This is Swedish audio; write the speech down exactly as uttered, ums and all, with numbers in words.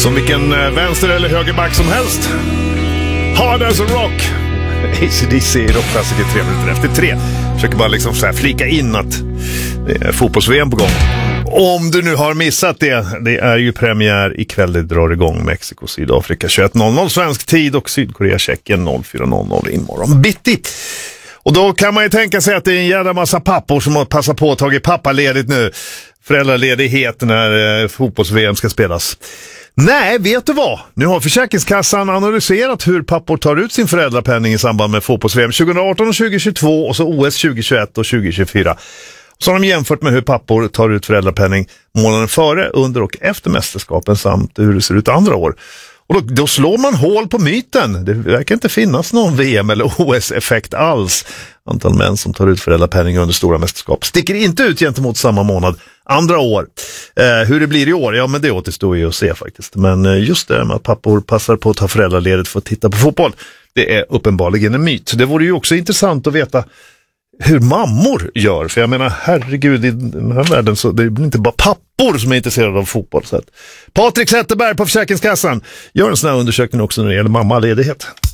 Som vilken vänster- eller högerback som helst. Hard as a rock. A C D C rockklassiker tre minuter efter tre. Försöker bara liksom så här flika in att det är fotbolls-V M på gång. Om du nu har missat det, det är ju premiär ikväll. Det drar igång Mexiko, Sydafrika tjugoett noll noll svensk tid och Sydkorea, Tjeckien noll fyra noll noll imorgon bitti. Och då kan man ju tänka sig att det är en jävla massa pappor som har passat på att ta pappaledigt nu. Föräldraledighet när eh, fotbolls-V M ska spelas. Nej, vet du vad? Nu har Försäkringskassan analyserat hur pappor tar ut sin föräldrapenning i samband med fotbolls-V M tjugo arton och tjugo tjugotvå och så O S tjugo tjugoett och tjugo tjugofyra. Så har de jämfört med hur pappor tar ut föräldrapenning månaden före, under och efter mästerskapen samt hur det ser ut andra år. Och då, då slår man hål på myten. Det verkar inte finnas någon V M- eller O S-effekt alls. Antal män som tar ut föräldrapenning under stora mästerskap sticker inte ut gentemot samma månad andra år. Eh, hur det blir i år, ja men det återstår ju att se faktiskt. Men just det med att pappor passar på att ta föräldraledigt för att titta på fotboll, det är uppenbarligen en myt. Det vore ju också intressant att veta hur mammor gör. För jag menar, herregud, i den här världen så det är inte bara pappor som är intresserade av fotboll. Så att Patrik Zetterberg på Försäkringskassan gör en sån här undersökning också när det gäller mammaledighet.